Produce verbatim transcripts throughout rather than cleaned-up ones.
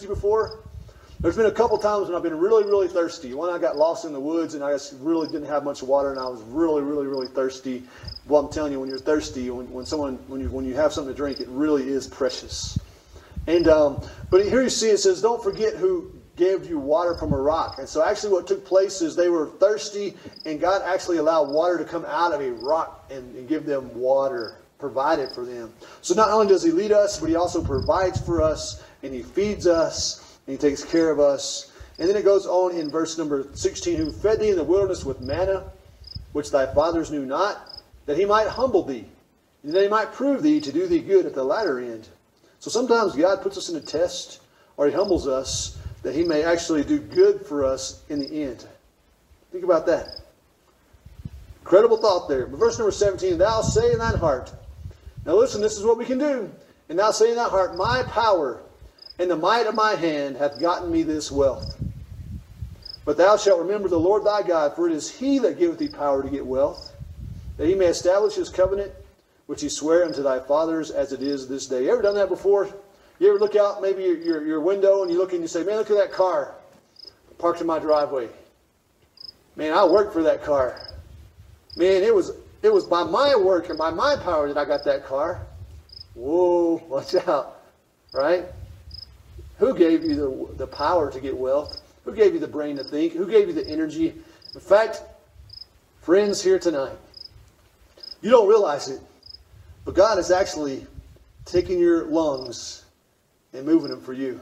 thirsty before? There's been a couple times when I've been really, really thirsty. One, I got lost in the woods and I just really didn't have much water, and I was really, really, really thirsty. Well, I'm telling you, when you're thirsty, when, when someone, when you when you have something to drink, it really is precious. And um, but here you see it says, "Don't forget who gave you water from a rock." And so actually, what took place is they were thirsty, and God actually allowed water to come out of a rock and, and give them water, provided for them. So not only does He lead us, but He also provides for us, and He feeds us. And He takes care of us. And then it goes on in verse number sixteen, "Who fed thee in the wilderness with manna, which thy fathers knew not, that He might humble thee, and that He might prove thee to do thee good at the latter end." So sometimes God puts us in a test, or He humbles us, that He may actually do good for us in the end. Think about that. Incredible thought there. But verse number seventeen, "Thou say in thine heart." Now listen, this is what we can do. "And thou say in thy heart, My power and the might of my hand hath gotten me this wealth. But thou shalt remember the Lord thy God, for it is He that giveth thee power to get wealth, that He may establish His covenant, which He sware unto thy fathers, as it is this day." You ever done that before? You ever look out maybe your, your, your window and you look and you say, "Man, look at that car parked in my driveway. Man, I worked for that car. Man, it was it was by my work and by my power that I got that car." Whoa, watch out, right? Who gave you the, the power to get wealth? Who gave you the brain to think? Who gave you the energy? In fact, friends here tonight, you don't realize it, but God is actually taking your lungs and moving them for you.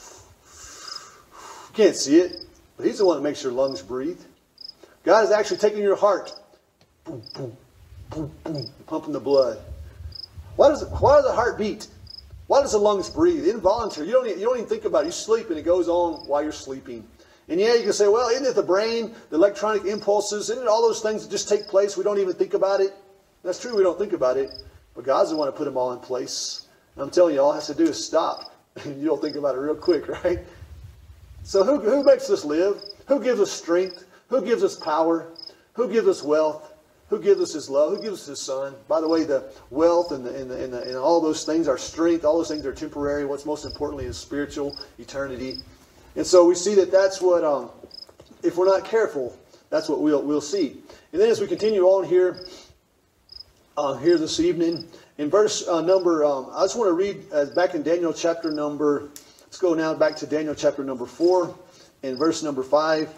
You can't see it, but He's the one that makes your lungs breathe. God is actually taking your heart, boom, boom, boom, boom, pumping the blood. Why does it, why does the heart beat? Why does the lungs breathe? Involuntary. You don't, even, you don't even think about it. You sleep and it goes on while you're sleeping. And yeah, you can say, well, isn't it the brain, the electronic impulses, isn't it all those things that just take place? We don't even think about it. That's true, we don't think about it. But God's the one to put them all in place. And I'm telling you, all it has to do is stop. And you'll think about it real quick, right? So who, who makes us live? Who gives us strength? Who gives us power? Who gives us wealth? Who gives us His love? Who gives us His Son? By the way, the wealth and, the, and, the, and, the, and all those things, our strength, all those things are temporary. What's most importantly is spiritual, eternity. And so we see that that's what, um, if we're not careful, that's what we'll, we'll see. And then as we continue on here, uh, here this evening, in verse uh, number, um, I just want to read uh, back in Daniel chapter number, let's go now back to Daniel chapter number four, and verse number five.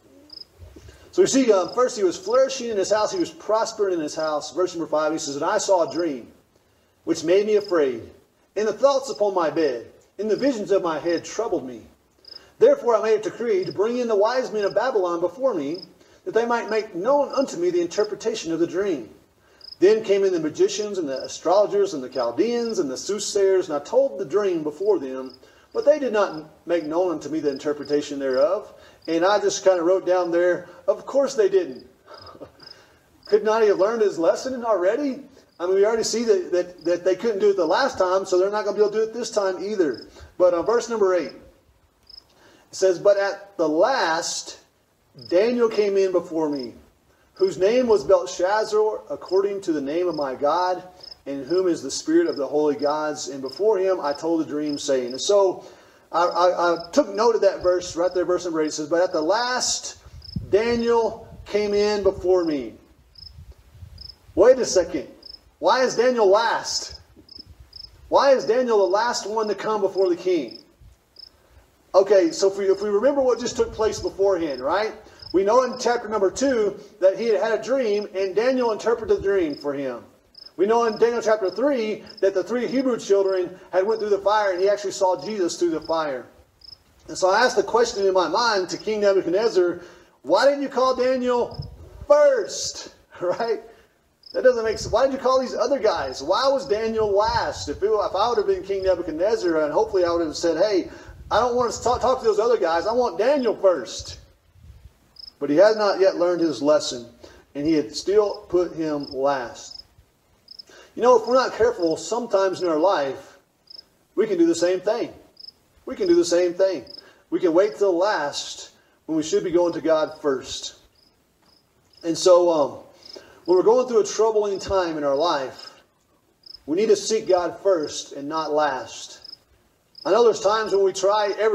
So we see, uh, first he was flourishing in his house. He was prospering in his house. Verse number five, he says, "And I saw a dream, which made me afraid. And the thoughts upon my bed, and the visions of my head troubled me. Therefore I made a decree to bring in the wise men of Babylon before me, that they might make known unto me the interpretation of the dream. Then came in the magicians, and the astrologers, and the Chaldeans, and the soothsayers, and I told the dream before them. But they did not make known unto me the interpretation thereof." And I just kind of wrote down there, of course they didn't. Could not he have learned his lesson already? I mean, we already see that, that, that they couldn't do it the last time, so they're not going to be able to do it this time either. But on uh, verse number eight, it says, "But at the last, Daniel came in before me, whose name was Belteshazzar, according to the name of my God, in whom is the spirit of the holy gods. And before him I told the dream, saying." And so I, I, I took note of that verse right there, verse number eight. It says, "But at the last, Daniel came in before me." Wait a second. Why is Daniel last? Why is Daniel the last one to come before the king? Okay, so if we, if we remember what just took place beforehand, right? We know in chapter number two that he had had a dream, and Daniel interpreted the dream for him. We know in Daniel chapter three that the three Hebrew children had went through the fire, and he actually saw Jesus through the fire. And so I asked the question in my mind to King Nebuchadnezzar, why didn't you call Daniel first? Right? That doesn't make sense. Why did you call these other guys? Why was Daniel last? If, it, if I would have been King Nebuchadnezzar, and hopefully I would have said, hey, I don't want to talk, talk to those other guys. I want Daniel first. But he had not yet learned his lesson, and he had still put him last. You know, if we're not careful, sometimes in our life, we can do the same thing. We can do the same thing. We can wait till last when we should be going to God first. And so, um, when we're going through a troubling time in our life, we need to seek God first and not last. I know there's times when we try every